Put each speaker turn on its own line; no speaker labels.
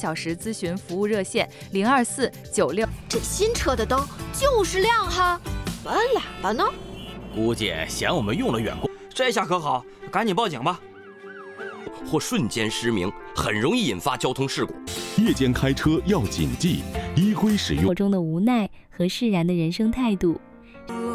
小时咨询服务热线02496。
这新车的灯就是亮哈，按喇叭呢？
估计嫌我们用了远光。
这下可好，赶紧报警吧。
或瞬间失明，很容易引发交通事故。
夜间开车要谨记依规使用。
生活中的无奈和释然的人生态度。